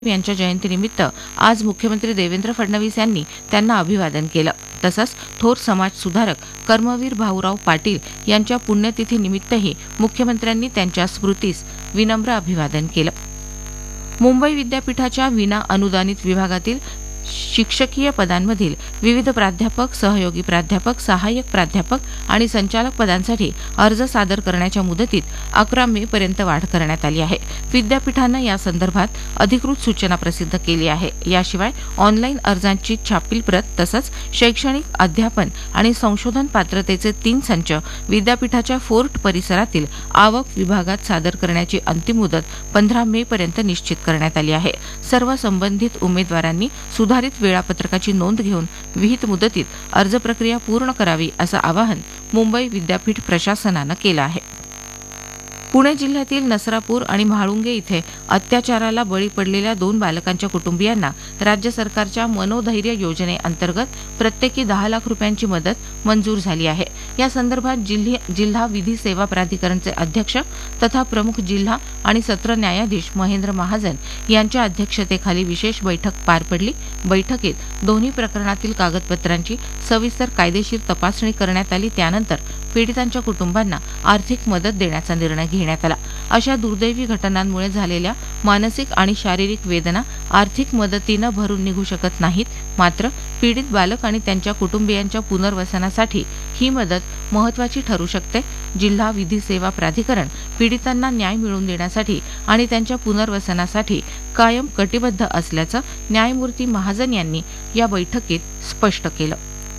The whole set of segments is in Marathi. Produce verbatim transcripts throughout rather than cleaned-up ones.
यांच्या जयंतीनिमित्त आज मुख्यमंत्री देवेंद्र फडणवीस यांनी त्यांना अभिवादन केलं. तसंच थोर समाज सुधारक कर्मवीर भाऊराव पाटील यांच्या पुण्यतिथीनिमित्तही मुख्यमंत्र्यांनी त्यांच्या स्मृतीस विनम्र अभिवादन केलं. मुंबई विद्यापीठाच्या विना अनुदानित विभागातील शिक्षकीय पदांमधील विविध प्राध्यापक, सहयोगी प्राध्यापक, सहाय्यक प्राध्यापक आणि संचालक पदांसाठी अर्ज सादर करण्याच्या मुदतीत अकरा मे पर्यंत वाढ करण्यात आली आहे. विद्यापीठानं या संदर्भात अधिकृत सूचना प्रसिद्ध केली आहे. याशिवाय ऑनलाईन अर्जांची छापील प्रत तसंच शैक्षणिक अध्यापन आणि संशोधन पात्रतेचे तीन संच विद्यापीठाच्या फोर्ट परिसरातील आवक विभागात सादर करण्याची अंतिम मुदत पंधरा मे पर्यंत निश्चित करण्यात आली आहे. सर्व संबंधित उमेदवारांनी सुधारित वेळापत्रकाची नोंद घेऊन विहित मुदतीत अर्ज प्रक्रिया पूर्ण करावी असं आवाहन मुंबई विद्यापीठ प्रशासनानं केलं आहे. पुणे जिल्ह्यातील नसरापूर आणि म्हाळुंगे इथे अत्याचाराला बळी पडलेल्या दोन बालकांच्या कुटुंबियांना राज्य सरकारच्या मनोधैर्य योजनेअंतर्गत प्रत्येकी दहा लाख रुपयांची मदत मंजूर झाली आहे. या संदर्भात जिल्हा विधी सेवा प्राधिकरणचे अध्यक्ष तथा प्रमुख जिल्हा आणि सत्र न्यायाधीश महेंद्र महाजन यांच्या अध्यक्षतेखाली विशेष बैठक पार पडली. बैठकीत दोन्ही प्रकरणातील कागदपत्रांची सविस्तर कायदेशीर तपासणी करण्यात आली. त्यानंतर पीडितांच्या कुटुंबांना आर्थिक मदत देण्याचा निर्णय घेण्यात आला. अशा दुर्दैवी घटनांमुळे झालेल्या मानसिक आणि शारीरिक वेदना आर्थिक मदतीनं भरून निघू शकत नाहीत. मात्र पीडित बालक आणि त्यांच्या कुटुंबियांच्या पुनर्वसनासाठी ही मदत महत्वाची ठरू शकते. जिल्हा विधी सेवा प्राधिकरण पीडितांना न्याय मिळवून देण्यासाठी आणि त्यांच्या पुनर्वसनासाठी कायम कटिबद्ध असल्याचं न्यायमूर्ती महाजन यांनी या बैठकीत स्पष्ट केलं.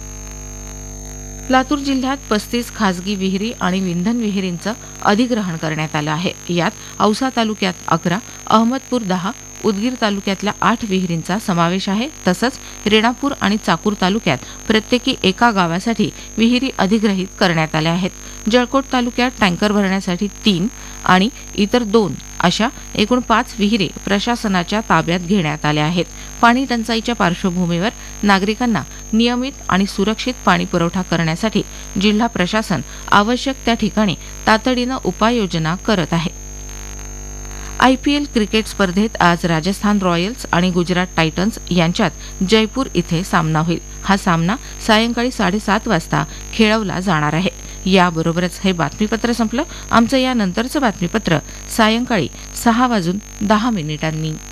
लातूर जिल्ह्यात पस्तीस खासगी विहिरी आणि विंधन विहिरींचं अधिग्रहण करण्यात आलं आहे. यात औसा तालुक्यात अकरा, अहमदपूर दहा, उदगीर तालुक्यातल्या आठ विहिरींचा समावेश आहे. तसंच रेणापूर आणि चाकूर तालुक्यात प्रत्येकी एका गावासाठी विहिरी अधिग्रहित करण्यात आल्या आहेत. जळकोट तालुक्यात टँकर भरण्यासाठी तीन आणि इतर दोन अशा एकूण पाच विहिरी प्रशासनाच्या ताब्यात घेण्यात आल्या आहेत. पाणी टंचाईच्या पार्श्वभूमीवर नागरिकांना नियमित आणि सुरक्षित पाणी पुरवठा करण्यासाठी जिल्हा प्रशासन आवश्यक त्या ठिकाणी तातडीनं उपाययोजना करत आहे. आयपीएल क्रिकेट स्पर्धेत आज राजस्थान रॉयल्स आणि गुजरात टायटन्स यांच्यात जयपूर इथे सामना होईल. हा सामना सायंकाळी साडेसात वाजता खेळवला जाणार आहे. याबरोबरच हे बातमीपत्र संपलं. आमचं यानंतरचं बातमीपत्र सायंकाळी सहा वाजून दहा मिनिटांनी.